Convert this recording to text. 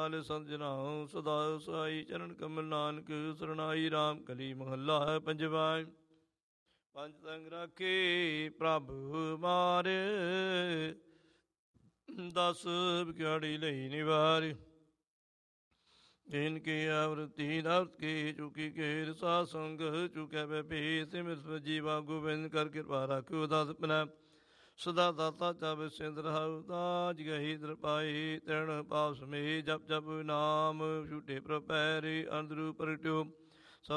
ਵਾਲੇ ਸੰਤ ਜਨਾਉ ਸਦਾ ਸਹਾਈ ਚਰਨ ਕਮਲ ਨਾਨਕ ਸਰਣਾਈ ਰਾਮ ਕਲੀ ਮਹੱਲਾ ਪੰਜਵਾ। ਪੰਜ ਤੰਗ ਰਾਖੇ ਪ੍ਰਭ ਮਾਰ 10 ਵਿਗਿਆੜੀ ਲਈ ਨਿਵਾਰ। ਜਿਨ ਕੀ ਆਵਰਤੀ ਨਵਤ ਕੀ ਚੁਕੀ ਕੇਰ ਸਾਧ ਸੰਗ ਚੁਕੈ ਬੈ ਸਿਮਰਤ ਜੀਵਾ ਗੋਬਿੰਦ ਕਰ ਕਿਰਪਾ ਰਾਖਿਓ ਦਸ ਪਨਾ। ਸਦਾ ਦਾਤਾ ਚਬ ਸਿੰਧ ਰਹਾਉ ਤਾਜ ਗਹੀ ਦਰਪਾਈ ਤ੍ਰਿਣ ਪਾਪ ਸਮੇਤ ਜਪ ਜਪ ਨਾਮ ਛੂਟੇ ਪ੍ਰਪੈਰੇ ਅੰਦਰੂ ਪ੍ਰਗਟਿਓ।